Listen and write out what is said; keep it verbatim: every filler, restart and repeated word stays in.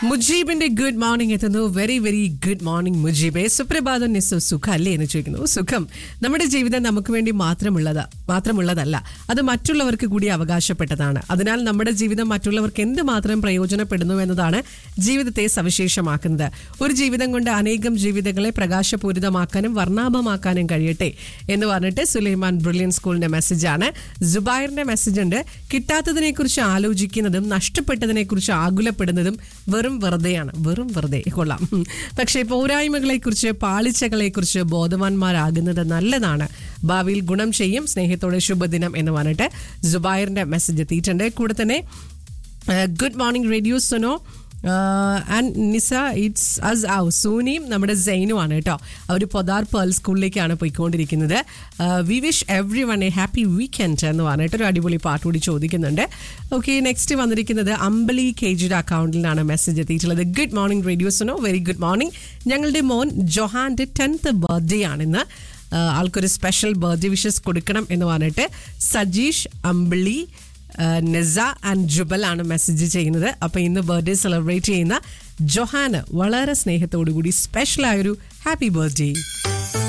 മുജീബിന്റെ good morning എത്തുന്നു. Very very good morning മുജീബെ. സുപ്രഭാതം നിസ്സു, സുഖം അല്ലേ എന്ന് ചോദിക്കുന്നു. സുഖം. നമ്മുടെ ജീവിതം നമുക്ക് വേണ്ടി മാത്രമുള്ളതാ മാത്രമുള്ളതല്ല, അത് മറ്റുള്ളവർക്ക് കൂടി അവകാശപ്പെട്ടതാണ്. അതിനാൽ നമ്മുടെ ജീവിതം മറ്റുള്ളവർക്ക് എന്തുമാത്രം പ്രയോജനപ്പെടുന്നു എന്നതാണ് ജീവിതത്തെ സവിശേഷമാക്കുന്നത്. ഒരു ജീവിതം കൊണ്ട് അനേകം ജീവിതങ്ങളെ പ്രകാശപൂരിതമാക്കാനും വർണ്ണാഭമാക്കാനും കഴിയട്ടെ എന്ന് പറഞ്ഞിട്ട് സുലൈമാൻ ബ്രില്യൻ സ്കൂളിന്റെ മെസ്സേജാണ്. ജുബൈറിന്റെ മെസ്സേജ് ഉണ്ട്. കിട്ടാത്തതിനെ കുറിച്ച് ആലോചിക്കുന്നതും നഷ്ടപ്പെട്ടതിനെ കുറിച്ച് ആകുലപ്പെടുന്നതും വെറും വെറുതെയാണ്. വെറും വെറുതെ കൊള്ളാം. പക്ഷേ പോരായ്മകളെ കുറിച്ച് പാളിച്ചകളെ കുറിച്ച് ബോധവാന്മാരാകുന്നത് നല്ലതാണ്, ഭാവിയിൽ ഗുണം ചെയ്യും. സ്നേഹത്തോടെ ശുഭദിനം എന്ന് പറഞ്ഞിട്ട് ജുബൈറിന്റെ മെസ്സേജ് എത്തിയിട്ടുണ്ട്. കൂടെ തന്നെ good morning radio Suno and Nisa it's us ഔ സൂനിയും നമ്മുടെ സൈനും ആണ് കേട്ടോ. അവർ പൊതാർ പേൾ സ്കൂളിലേക്കാണ് പോയിക്കൊണ്ടിരിക്കുന്നത്. We wish every one A happy weekend എന്ന് പറഞ്ഞിട്ട് ഒരു അടിപൊളി പാട്ട് കൂടി ചോദിക്കുന്നുണ്ട്. ഓക്കെ, നെക്സ്റ്റ് വന്നിരിക്കുന്നത് അമ്പലി കെജിയുടെ അക്കൗണ്ടിലാണ് മെസ്സേജ് എത്തിയിട്ടുള്ളത്. Good morning റേഡിയോസിനോ, very good morning. ഞങ്ങളുടെ മോൻ ജൊഹാന്റെ ടെൻത്ത് ബർത്ത്ഡേ ആണിന്ന്. ആൾക്കൊരു സ്പെഷ്യൽ ബർത്ത്ഡേ വിഷസ് കൊടുക്കണം എന്ന് പറഞ്ഞിട്ട് സജീഷ്, അമ്പിളി, നെസ ആൻഡ് ജുബൽ ആണ് മെസ്സേജ് ചെയ്യുന്നത്. അപ്പോൾ ഇന്ന് ബർത്ത്ഡേ സെലിബ്രേറ്റ് ചെയ്യുന്ന ജൊഹാന് വളരെ സ്നേഹത്തോടു കൂടി സ്പെഷ്യൽ ആയൊരു ഹാപ്പി ബർത്ത്ഡേ.